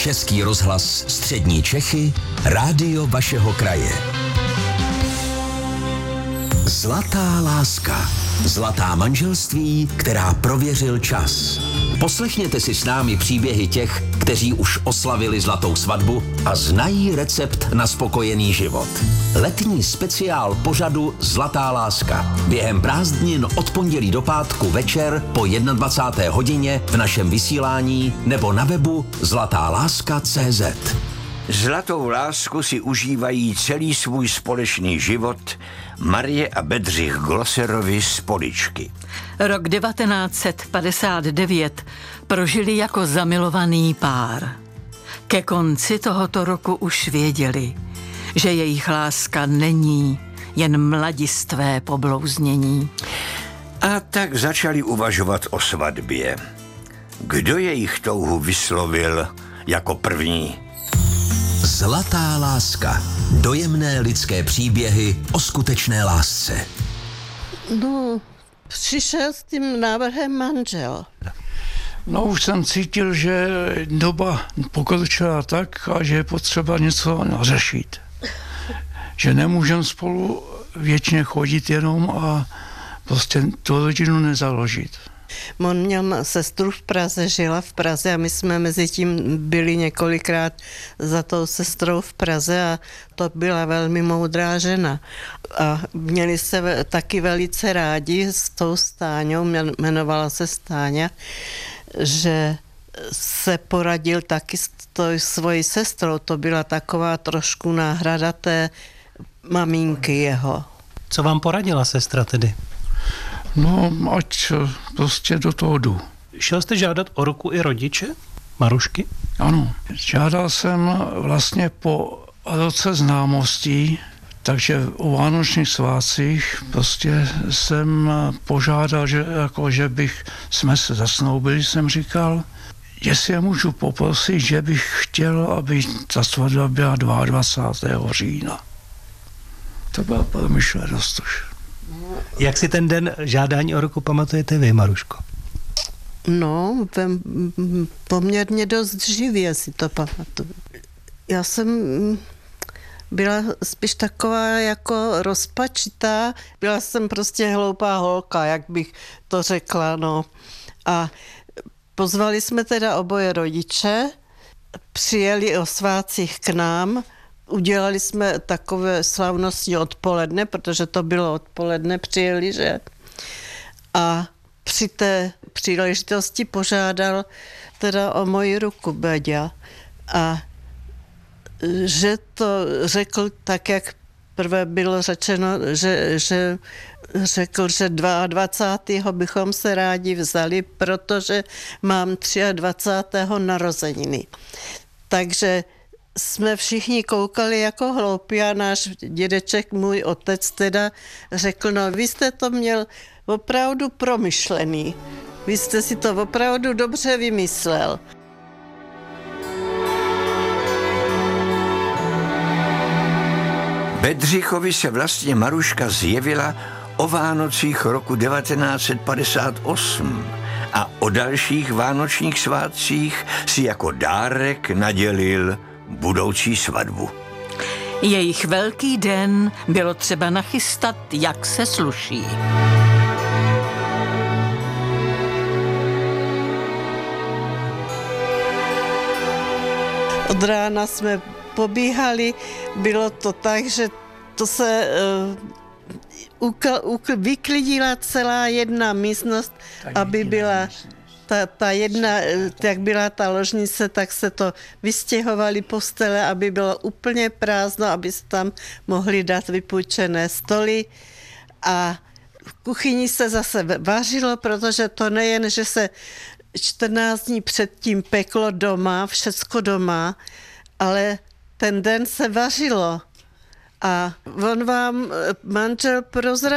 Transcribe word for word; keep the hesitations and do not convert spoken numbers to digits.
Český rozhlas Střední Čechy, rádio vašeho kraje. Zlatá láska. Zlatá manželství, která prověřil čas. Poslechněte si s námi příběhy těch, kteří už oslavili zlatou svatbu a znají recept na spokojený život. Letní speciál pořadu Zlatá láska. Během prázdnin od pondělí do pátku večer po dvacáté jedné hodině v našem vysílání nebo na webu zlatá láska tečka cé zet. Zlatou lásku si užívají celý svůj společný život Marie a Bedřich Glosserovi z Poličky. Rok devatenáct set padesát devět prožili jako zamilovaný pár. Ke konci tohoto roku už věděli, že jejich láska není jen mladistvé poblouznění. A tak začali uvažovat o svatbě. Kdo jejich touhu vyslovil jako první? Zlatá láska. Dojemné lidské příběhy o skutečné lásce. No, přišel s tím návrhem manžel. No, už jsem cítil, že doba pokročila tak a že je potřeba něco řešit. Že nemůžeme spolu věčně chodit jenom a prostě tu rodinu nezaložit. On měl sestru v Praze, žila v Praze a my jsme mezi tím byli několikrát za tou sestrou v Praze a to byla velmi moudrá žena. A měli se taky velice rádi s tou Stáňou, jmenovala se Stáňa, že se poradil taky s tou svojí sestrou. To byla taková trošku náhrada té maminky jeho. Co vám poradila sestra tedy? No, ať prostě do toho jdu. Šel jste žádat o ruku i rodiče Marušky? Ano, žádal jsem vlastně po roce známostí, takže o vánočních svátcích prostě jsem požádal, že, jako, že bych, jsme se zasnoubili, jsem říkal, jestli je můžu poprosit, že bych chtěl, aby ta svatba byla dvacátého druhého října. To byla promyšlenost už. Jak si ten den žádání o ruku pamatujete vy, Maruško? No, poměrně dost živě si to pamatuju. Já jsem byla spíš taková jako rozpačitá. Byla jsem prostě hloupá holka, jak bych to řekla, no. A pozvali jsme teda oboje rodiče, přijeli o svátcích k nám. Udělali jsme takové slavnostní odpoledne, protože to bylo odpoledne, přijeli, že? A při té příležitosti požádal teda o moji ruku Beďa. A že to řekl tak, jak prvé bylo řečeno, že, že řekl, že dvacátého druhého bychom se rádi vzali, protože mám dvacátého třetího narozeniny. Takže jsme všichni koukali jako hloupí a náš dědeček, můj otec teda řekl, no vy jste to měl opravdu promyšlený. Vy jste si to opravdu dobře vymyslel. Bedřichovi se vlastně Maruška zjevila o Vánocích roku devatenáct set padesát osm a o dalších vánočních svátcích si jako dárek nadělil budoucí svatbu. Jejich velký den bylo třeba nachystat, jak se sluší. Od rána jsme pobíhali, bylo to tak, že to se uh, ukl, ukl, vyklidila celá jedna místnost, tak aby byla ta, ta jedna, jak byla ta ložnice, tak se to vystěhovaly postele, aby bylo úplně prázdno, aby se tam mohly dát vypůjčené stoly a v kuchyni se zase vařilo, protože to nejen, že se čtrnáct dní předtím peklo doma, všecko doma, ale ten den se vařilo. A on vám manžel prozradil,